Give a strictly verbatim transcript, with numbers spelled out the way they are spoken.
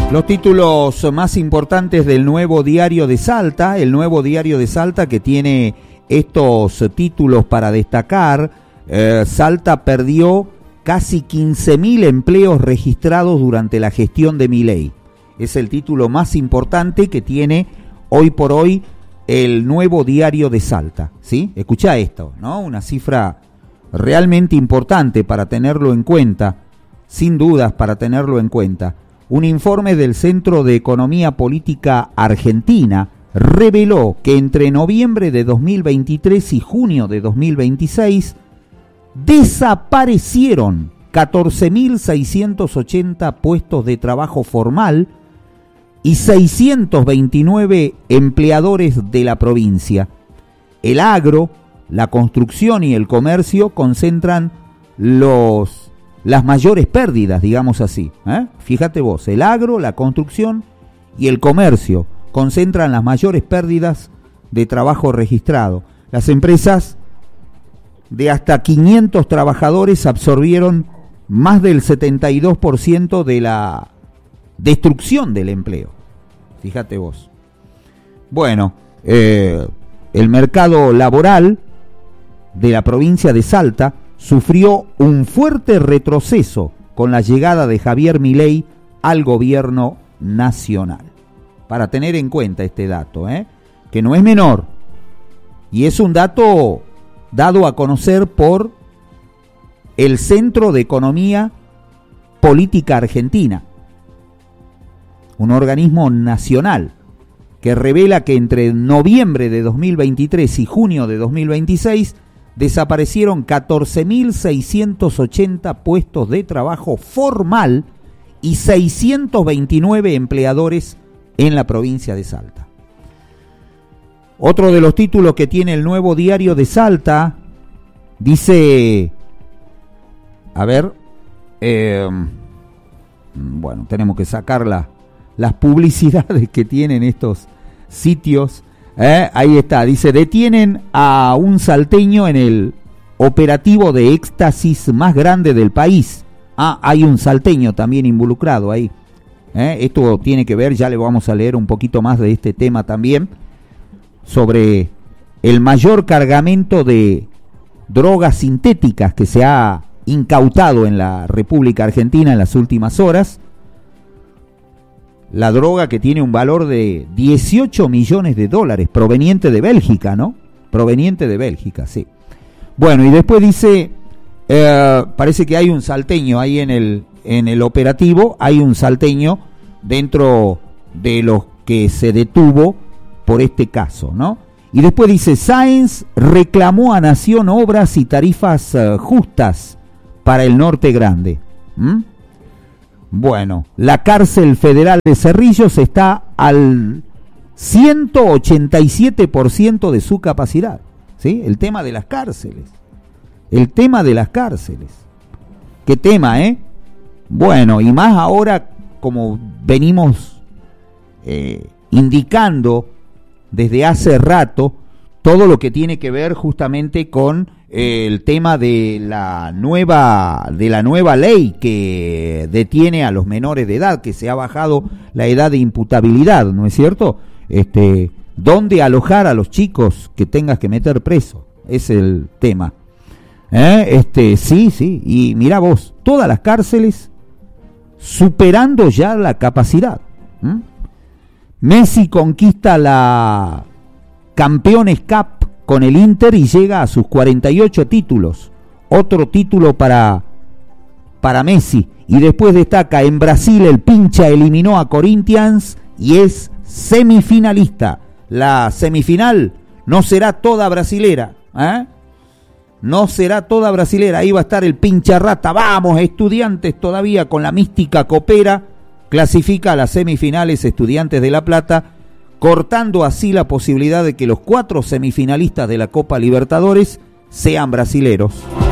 Los títulos más importantes del Nuevo Diario de Salta, el Nuevo Diario de Salta que tiene estos títulos para destacar. eh, Salta perdió casi quince mil empleos registrados durante la gestión de Milei. Es el título más importante que tiene hoy por hoy el Nuevo Diario de Salta, ¿sí? Escuchá esto, ¿no? Una cifra realmente importante para tenerlo en cuenta, sin dudas para tenerlo en cuenta. Un informe del Centro de Economía Política Argentina reveló que entre noviembre de dos mil veintitrés y junio de dos mil veintiséis desaparecieron catorce mil seiscientos ochenta puestos de trabajo formal y seiscientos veintinueve empleadores de la provincia. El agro, la construcción y el comercio concentran los las mayores pérdidas, digamos así. ¿eh? Fíjate vos, el agro, la construcción y el comercio concentran las mayores pérdidas de trabajo registrado. Las empresas de hasta quinientos trabajadores absorbieron más del setenta y dos por ciento de la destrucción del empleo. Fíjate vos. Bueno, eh, el mercado laboral de la provincia de Salta sufrió un fuerte retroceso con la llegada de Javier Milei al gobierno nacional. Para tener en cuenta este dato, ¿eh? que no es menor, y es un dato dado a conocer por el Centro de Economía Política Argentina, un organismo nacional que revela que entre noviembre de dos mil veintitrés y junio de dos mil veintiséis desaparecieron catorce mil seiscientos ochenta puestos de trabajo formal y seiscientos veintinueve empleadores en la provincia de Salta. Otro de los títulos que tiene el Nuevo Diario de Salta dice, a ver, eh, bueno, tenemos que sacar la, las publicidades que tienen estos sitios. Eh, ahí está, dice, detienen a un salteño en el operativo de éxtasis más grande del país. Ah, hay un salteño también involucrado ahí. Eh, esto tiene que ver, ya le vamos a leer un poquito más de este tema también, sobre el mayor cargamento de drogas sintéticas que se ha incautado en la República Argentina en las últimas horas. La droga que tiene un valor de dieciocho millones de dólares, proveniente de Bélgica, ¿no? Proveniente de Bélgica, sí. Bueno, y después dice, eh, parece que hay un salteño ahí en el, en el operativo, hay un salteño dentro de los que se detuvo por este caso, ¿no? Y después dice, Sáenz reclamó a Nación obras y tarifas uh, justas para el Norte Grande. ¿Mm? Bueno, la cárcel federal de Cerrillos está al ciento ochenta y siete por ciento de su capacidad, ¿sí? El tema de las cárceles, el tema de las cárceles. ¿Qué tema, eh? Bueno, y más ahora, como venimos eh, indicando desde hace rato, todo lo que tiene que ver justamente con eh, el tema de la nueva de la nueva ley que detiene a los menores de edad, que se ha bajado la edad de imputabilidad, ¿no es cierto? Este, ¿dónde alojar a los chicos que tengas que meter preso? Es el tema. ¿Eh? Este, sí, sí, y mira vos, todas las cárceles superando ya la capacidad. ¿Mm? Messi conquista la Campeones Cup con el Inter y llega a sus cuarenta y ocho títulos. Otro título para, para Messi. Y después destaca, en Brasil el Pincha eliminó a Corinthians y es semifinalista. La semifinal no será toda brasilera, ¿eh? No será toda brasilera. Ahí va a estar el Pincha Rata. Vamos, Estudiantes todavía con la mística copera. Clasifica a las semifinales Estudiantes de La Plata, cortando así la posibilidad de que los cuatro semifinalistas de la Copa Libertadores sean brasileros.